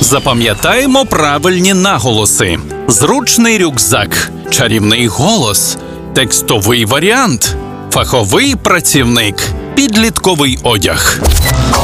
Запам'ятаємо правильні наголоси. Зручний рюкзак, чарівний голос, текстовий варіант, фаховий працівник, підлітковий одяг.